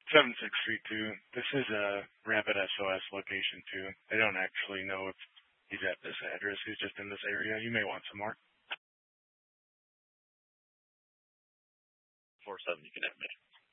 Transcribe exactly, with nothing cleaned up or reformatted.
seven six three two. This is a Rapid S O S location too. I don't actually know if he's at this address. He's just in this area. You may want some more. Four seven, you can have me.